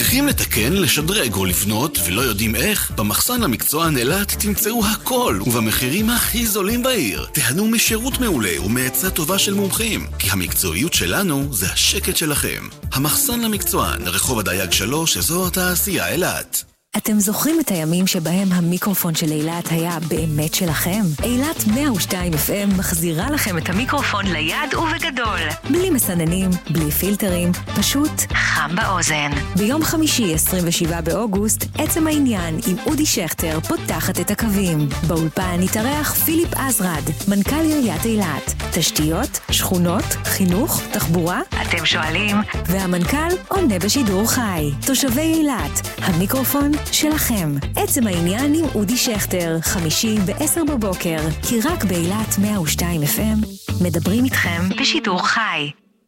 שוכחים לתקן, לשדרג או לבנות ולא יודעים איך? במחסן למקצוען אילת תמצאו הכל ובמחירים הכי זולים בעיר. תהנו משירות מעולה ומעצה טובה של מומחים, כי המקצועיות שלנו זה השקט שלכם. המחסן למקצוען, רחוב הדייג 3, אזור התעשייה אילת. אתם זוכרים את הימים שבהם המיקרופון של אילת היה באמת שלכם? אילת 102 FM מחזירה לכם את המיקרופון ליד ובגדול. בלי מסננים, בלי פילטרים, פשוט חם באוזן. ביום חמישי 27 באוגוסט, עצם העניין עם אודי שכטר פותחת את הקווים. באולפן התארח פיליפ עזרד, מנכ"ל עיריית אילת. תשתיות, שכונות, חינוך, תחבורה? אתם שואלים? והמנכ"ל עונה בשידור חי. תושבי אילת, המיקרופון שלכם. עצם העניין עם אודי שכטר, חמישי ב-10 בבוקר, כי רק באילת 102 FM מדברים איתכם בשידור חי.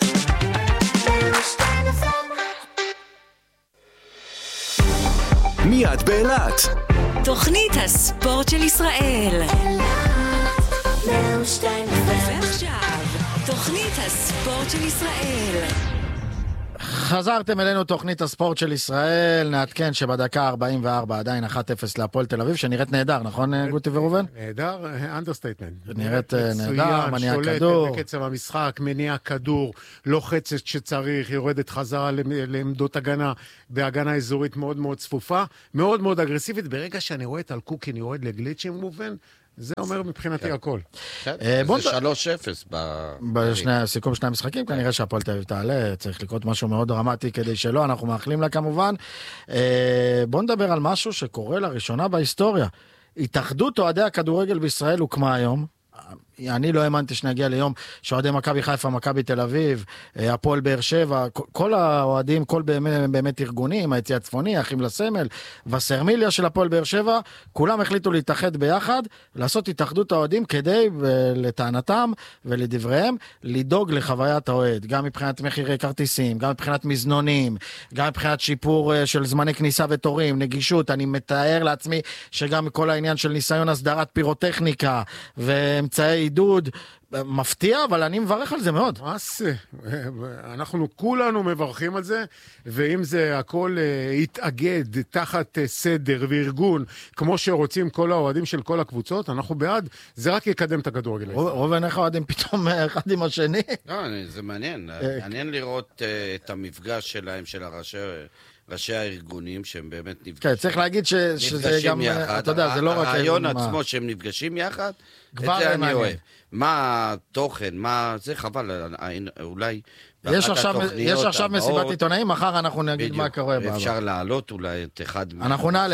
מיד באילת. תוכנית הספורט של ישראל. ועכשיו, תוכנית הספורט של ישראל. חזרתם אלינו תוכנית הספורט של ישראל, נעדכן שבדקה 44 עדיין 1-0 להפועל תל אביב, שנראית נהדר, נכון גוטי ורובן? נהדר, אנדרסטייטמנט. נראית נהדר, מניע כדור. שולטת בקצב המשחק, מניע כדור, לוחצת שצריך, יורדת חזרה לעמדות הגנה, בהגנה אזורית מאוד מאוד צפופה, מאוד מאוד אגרסיבית. ברגע שאני רואה את אלקוקין יורד לגליצ'ים מובן, זה אומר מבחינתי הכל. זה 3-0 בסיכום שני המשחקים, כנראה שהפועל תל אביב תעלה, צריך לקרות משהו מאוד דרמטי כדי שלא, אנחנו מאחלים לה כמובן. בוא נדבר על משהו שקורה לראשונה בהיסטוריה. התאחדות אוהדי הכדורגל בישראל הוקמה היום. אני לא האמנתי שנגיע ליום שאוהדי מכבי חיפה, מכבי תל אביב, הפועל באר שבע, כל האוהדים, כל באמת ארגונים, היציע הצפוני, אחים לסמל, וסרמיליה של הפועל באר שבע, כולם החליטו להתאחד ביחד, לעשות התאחדות האוהדים כדי, לטענתם ולדבריהם, לדאוג לחוויית האוהד, גם מבחינת מחירי כרטיסים, גם מבחינת מזנונים, גם מבחינת שיפור של זמני כניסה ותורים, נגישות. אני מתאר לעצמי שגם כל העניין של ניסיון הסדרת פירוטכניקה ואמצעי עידוד, מפתיע, אבל אני מברך על זה מאוד. מה זה? אנחנו כולנו מברכים על זה, ואם זה הכל יתאגד תחת סדר וארגון, כמו שרוצים כל האוהדים של כל הקבוצות, אנחנו בעד, זה רק יקדם את הכדורגל. רובן, איך האוהדים פתאום אחד עם השני? לא, זה מעניין. מעניין לראות את המפגש שלהם, של ראשי הארגונים, שהם באמת נפגשים. כן, צריך להגיד שזה גם, אתה יודע, זה לא רק הרעיון עצמו שהם נפגשים יחד, את זה אני אוהב. מה התוכן, מה זה חבל, אולי יש עכשיו מסיבת עיתונאים, מחר אנחנו נגיד מה קורה. אפשר להעלות אולי את אחד אנחנו נעלה,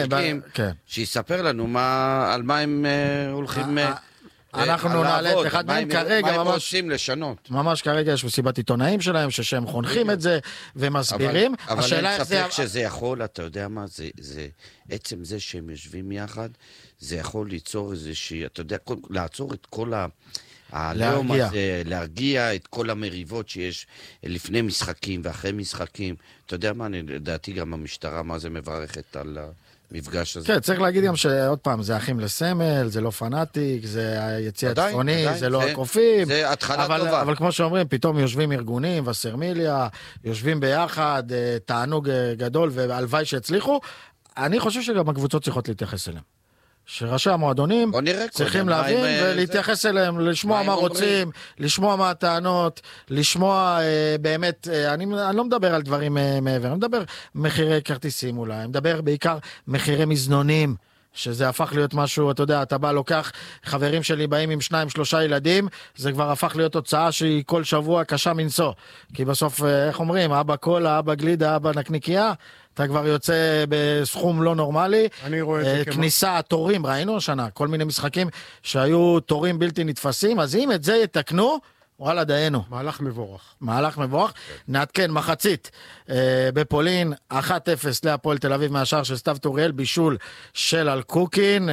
שיספר לנו על מה הם הולכים אנחנו נעלה את אחד מהם כרגע, מה הם עושים לשנות. ממש כרגע יש מסיבת עיתונאים שלהם, שהם חונכים את זה ומסבירים. אבל אין ספק שזה יכול, אתה יודע מה, זה עצם זה שהם יושבים יחד, זה יכול ליצור איזושהי, אתה יודע, לעצור את כל הלאום הזה, להרגיע את כל המריבות שיש לפני משחקים ואחרי משחקים. אתה יודע מה, לדעתי גם המשטרה, מה זה מברכת על מפגש הזה. כן, צריך להגיד גם שעוד פעם, זה אחים לסמל, זה לא פנאטיק, זה היציע הצפוני, זה לא הקופים. זה התחלה טובה. אבל כמו שאומרים, פתאום יושבים ארגונים, וסרמיליה, יושבים ביחד, תענוג גדול, והלוואי שהצליחו. אני חושב שגם הקבוצות צריכות להתייחס אליהם. שראשי המועדונים צריכים להבין ולהתייחס אליהם, לשמוע מה רוצים, לשמוע מה הטענות, לשמוע באמת, אני לא מדבר על דברים מעבר, אני מדבר מחירי כרטיסים אולי, אני מדבר בעיקר מחירי מזנונים, שזה הפך להיות משהו, אתה יודע, אתה בא לוקח, חברים שלי באים עם 2-3 ילדים, זה כבר הפך להיות הוצאה שהיא כל שבוע קשה מנסוע, כי בסוף, איך אומרים, אבא קולה, אבא גלידה, אבא נקניקיה, אתה כבר יוצא בסכום לא נורמלי. אני רואה את זה כניסה, תורים, ראינו השנה, כל מיני משחקים שהיו תורים בלתי נתפסים, אז אם את זה יתקנו, וואלה דיינו. מהלך מבורך. מהלך מבורך. נעדכן, מחצית בפולין, 1-0 להפועל תל אביב מהשאר של סתיו טוריאל, בישול של אלקוקין,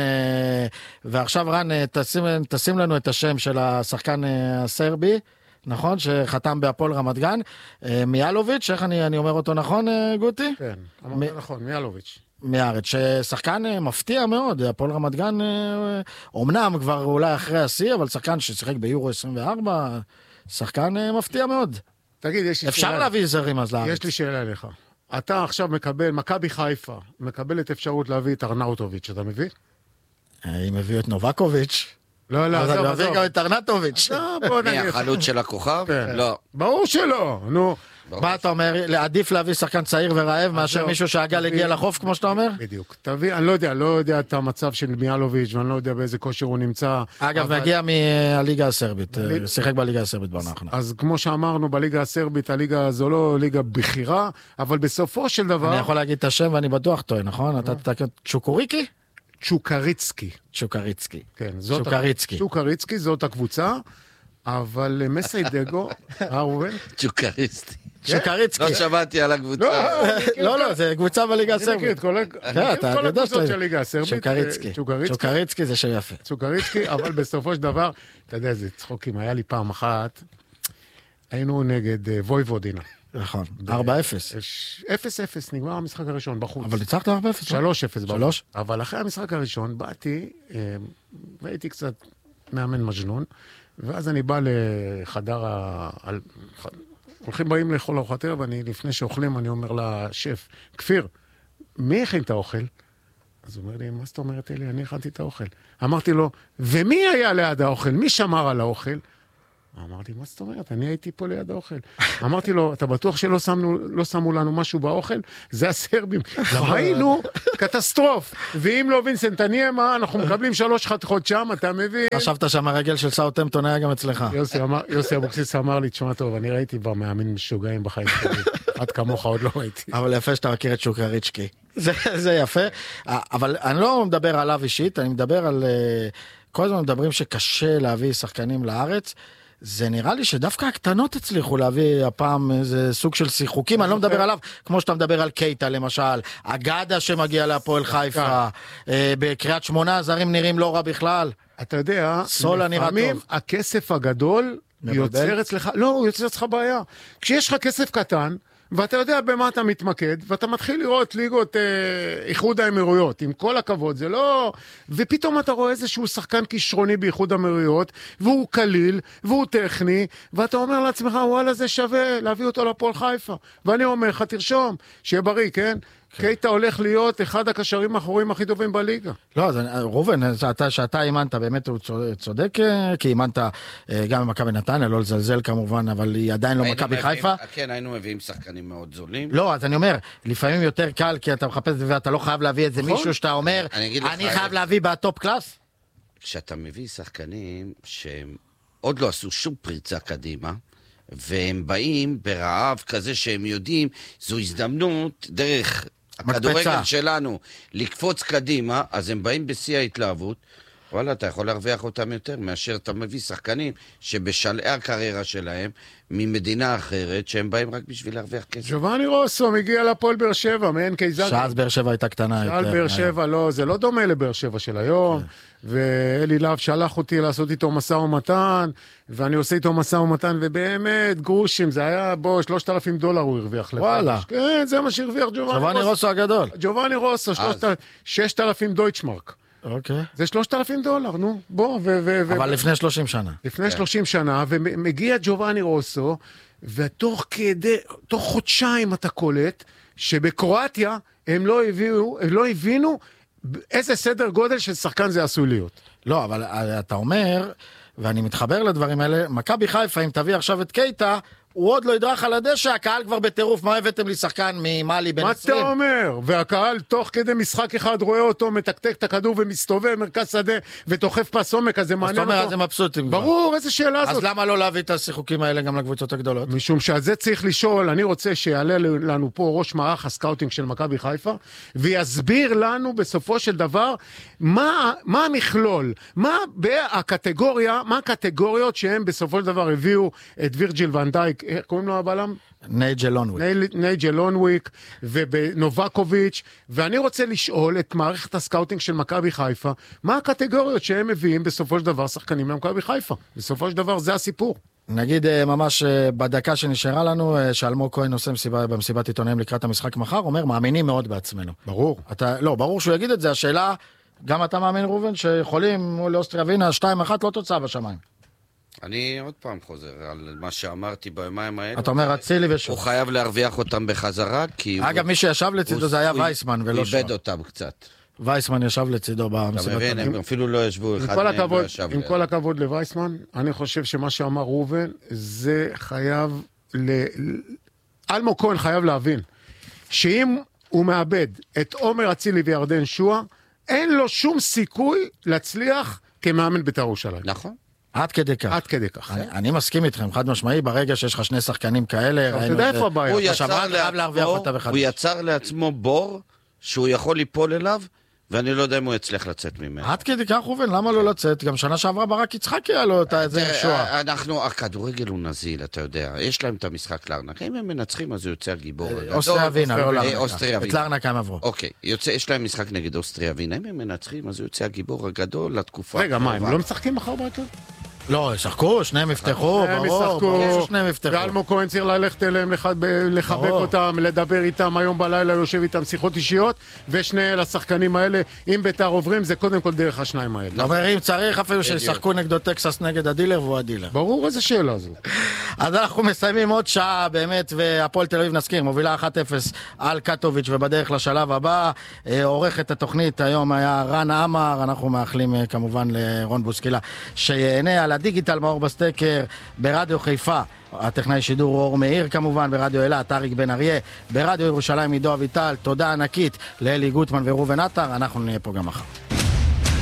ועכשיו רן, תשים לנו את השם של השחקן הסרבי, נכון? שחתם בהפועל רמת גן, מיאלוביץ', איך אני אומר אותו נכון, גוטי? כן, אמרת נכון, מיאלוביץ'. מהארץ, ששחקן מפתיע מאוד, הפועל רמת גן, אומנם כבר אולי אחרי השיא, אבל שחקן ששיחק ביורו 24, שחקן מפתיע מאוד. תגיד, יש לי אפשר להביא זרים אז לארץ. יש לי שאלה אליך. אתה עכשיו מקבל, מכבי חיפה, מקבלת אפשרות להביא את ארנאוטוביץ', אתה מבין? אם הביאו את נובקוביץ', לא, אז אני מביא גם את ארנטוביץ'. בוא נגיד. החלוץ של הכוכב? לא. ברור שלא, נו. מה אתה אומר, עדיף להביא שחקן צעיר ורעב מאשר מישהו שהגל הגיע לחוף, כמו שאתה אומר? בדיוק. תביא, אני לא יודע את המצב של מיאלוביץ', ואני לא יודע באיזה כושר הוא נמצא. אגב, הגיע מהליגה הסרבית, שיחק בליגה הסרבית בעונה האחרונה. אז כמו שאמרנו, בליגה הסרבית, הליגה הזו לא ליגה בחירה, אבל בסופו של דבר... אני יכול להגיד את השם ואני בטוח טועה, נכון? אתה תתקן צ'וקוריקי? צ'וקריצקי. צ'וקריצקי. כן, צ'וקריצקי. צ'וקריצקי, זאת הקבוצה, אבל מסיידגו, ראובן? צ'וקריסטי. צ'וקריצקי. לא שמעתי על הקבוצה. לא, זה קבוצה בליגה אני מכיר הסרבית. את כל הקבוצות של ליגה הסרבית. צ'וקריצקי. צ'וקריצקי זה שם יפה. צ'וקריצקי, אבל בסופו של דבר, אתה יודע, זה צחוקים, היה לי פעם אחת, היינו נגד וויבודינה. נכון, 4-0. 0-0, נגמר המשחק הראשון בחוץ. אבל ניצחת 4-0. 3-0 בחוץ. אבל אחרי המשחק הראשון באתי, והייתי קצת מאמן מג'נון, ואז אני בא לחדר באים לאכול ארוחת ערב, ואני לפני שאוכלים, אני אומר לשף, כפיר, מי הכין את האוכל? אז הוא אומר לי, מה זאת אומרת, אלי? אני הכנתי את האוכל. אמרתי לו, ומי היה ליד האוכל? מי שמר על האוכל? אמרתי, מה זאת אומרת? אני הייתי פה ליד האוכל. אמרתי לו, אתה בטוח שלא שמו לנו משהו באוכל? זה הסרבים. ראינו קטסטרוף. ואם לא וינסנט הניאמה, אנחנו מקבלים 3 חתיכות שם, אתה מבין? חשבת שם הרגל של סאוטהמפטון היה גם אצלך. יוסי אבוקסיס אמר לי, תשמע טוב, אני ראיתי כבר מאמין משוגעים בחיים שלי. עד כמוך עוד לא ראיתי. אבל יפה שאתה מכיר את צ'וקריצקי. זה יפה. אבל אני לא מדבר עליו אישית, אני מדבר על... כל הזמן מדברים שקשה להביא שחקנים לארץ. זה נראה לי שדווקא הקטנות הצליחו להביא הפעם איזה סוג של שיחוקים, אני לא מדבר עליו, כמו שאתה מדבר על קייטה למשל, אגדה שמגיע להפועל חיפה, בקריית שמונה הזרים נראים לא רע בכלל. אתה יודע, לפעמים הכסף הגדול יוצר אצלך, לא, הוא יוצר אצלך בעיה. כשיש לך כסף קטן, ואתה יודע במה אתה מתמקד, ואתה מתחיל לראות ליגות איחוד האמירויות, עם כל הכבוד, זה לא... ופתאום אתה רואה איזשהו שחקן כישרוני באיחוד האמירויות, והוא קליל, והוא טכני, ואתה אומר לעצמך, וואלה, זה שווה להביא אותו לפועל חיפה. ואני אומר לך, תרשום, שיהיה בריא, כן? קייטה הולך להיות אחד הקשרים האחוריים הכי טובים בליגה. לא, אז רובן, שאתה אימנת, באמת הוא צודק, כי אימנת גם במכבי נתניה, לא לזלזל כמובן, אבל היא עדיין לא מכבי חיפה. כן, היינו מביאים שחקנים מאוד זולים. לא, אז אני אומר, לפעמים יותר קל, כי אתה מחפש ואתה לא חייב להביא איזה מישהו שאתה אומר, אני חייב להביא בטופ קלאס. כשאתה מביא שחקנים שהם עוד לא עשו שום פריצה קדימה, והם באים ברעב כזה שהם יודעים, זו הזדמנות דרך הכדורגל שלנו לקפוץ קדימה, אז הם באים בשיא ההתלהבות, וואלה, אתה יכול להרוויח אותם יותר מאשר אתה מביא שחקנים שבשלעי הקריירה שלהם ממדינה אחרת, שהם באים רק בשביל להרוויח כסף. ג'ובאני רוסו מגיע לפועל באר שבע, מעין קיזר. שאז באר שבע הייתה קטנה יותר. שעל באר שבע, לא, זה לא דומה לבאר שבע של היום, ואלי להב שלח אותי לעשות איתו מסע ומתן, ואני עושה איתו מסע ומתן, ובאמת גרושים, זה היה, בו, $3,000 הוא הרוויח. וואלה. כן, זה מה שהרוויח ג'ובאני רוסו הגדול. ג'ובאני רוסו, 6,000 דויטשמרק. אוקיי. זה $3,000, נו, בוא, אבל לפני 30 שנה. לפני 30 שנה, ומגיע ג'ובאני רוסו, ותוך חודשיים אתה קולט, שבקרואטיה הם לא הבינו איזה סדר גודל של שחקן זה עשוי להיות. לא, אבל אתה אומר, ואני מתחבר לדברים האלה, מכבי חיפה, אם תביא עכשיו את קייטה, הוא עוד לא ידרך על הדשא, הקהל כבר בטירוף, מה הבאתם לי שחקן ממאלי בן 20? מה אתה אומר? והקהל תוך כדי משחק אחד רואה אותו, מתקתק את הכדור ומסתובב מרכז שדה, ותוחף פס עומק, אז זה מעניין אותו. אז אתה אומר, זה מבסוטים. ברור, איזה שאלה זאת. אז למה לא להביא את השיחוקים האלה גם לקבוצות הגדולות? משום שעל זה צריך לשאול, אני רוצה שיעלה לנו פה ראש מערך הסקאוטינג של מכבי חיפה, ויסביר לנו בסופו של דבר, מה המכלול, מה הקטגוריות שהם בסופו של דבר הביאו את וירג'יל ון דייק, קוראים לו הבעלם? נייג'ל לונוויק ובנובקוביץ', ואני רוצה לשאול את מערכת הסקאוטינג של מכבי חיפה, מה הקטגוריות שהם מביאים בסופו של דבר שחקנים למכבי חיפה. בסופו של דבר זה הסיפור. נגיד ממש בדקה שנשארה לנו, שאלמוג כהן עושה במסיבת עיתונאים לקראת המשחק מחר, אומר, מאמינים מאוד בעצמנו. ברור. לא, ברור שהוא יגיד את זה, השאלה, גם אתה מאמין רובן, שיכולים מול אוסטריה ווינה 2-1 לא תוצאה בשמיים. אני עוד פעם חוזר על מה שאמרתי ביומיים האלה. אתה אומר אצילי ושועה. הוא חייב להרוויח אותם בחזרה, כי... אגב, מי שישב לצידו זה היה וייסמן ולא שועה. הוא איבד אותם קצת. וייסמן ישב לצידו במסיבת. אתה מבין, הם אפילו לא ישבו, אחד מהם לא ישב. עם כל הכבוד לווייסמן, אני חושב שמה שאמר ראובן, זה חייב... אלמוג כהן חייב להבין, שאם הוא מאבד את עומר אצילי וירדן שועה, אין לו שום סיכוי להצליח כמאמן בית"ר ירושלים. נכון. עד כדי כך. עד כדי כך. אני מסכים איתכם, חד משמעי, ברגע שיש לך שני שחקנים כאלה... אתה יודע איפה הבעיה? הוא יצר לעצמו בור שהוא יכול ליפול אליו, ואני לא יודע אם הוא יצליח לצאת ממנו. עד כדי כך ראובן, למה לא לצאת? גם שנה שעברה ברק יצחקי היה לו את זה שועה. הכדורגל הוא נזיל, אתה יודע. יש להם את המשחק לארנק. אם הם מנצחים, אז הוא יוצא הגיבור. אוסטריה ווינה, לא לארנק. אוסטריה ווינה. את לארנק הם עברו. אוקיי, יש להם משחק נגד אוסטריה ווינה. אם הם מנצחים, אז הוא יוצא הגיבור הגדול לתקופה. רגע, מה, הם לא משחקים מחר בהרכב? לא, שחקו, שניהם יפתחו, ברור, שניהם יפתחו. ואלמוג כהן צריך ללכת אליהם, לחבק אותם, לדבר איתם, היום בלילה יושב איתם שיחות אישיות, ושני השחקנים האלה, אם בית"ר עוברים, זה קודם כל דרך השניים האלה. אומר, אם צריך, אפילו שישחקו נגדו טקסס נגד הדילר, והוא הדילר. ברור, איזה שאלה זו. אז אנחנו מסיימים עוד שעה, באמת, והפועל תל אביב נזכיר, מובילה 1-0 על קטוביץ' ובדרך לשלב הבא. עורך את התוכנית, היום היה רן עמר, אנחנו מאחלים כמובן לרון בוסקילה, שיהנה על הדיגיטל מאור בסטקר, ברדיו חיפה, הטכנאי שידור אור מאיר כמובן, ברדיו אילת, אריק בן אריה, ברדיו ירושלים עידו אביטל, תודה ענקית לאלי גוטמן וראובן עטר, אנחנו נהיה פה גם מחר.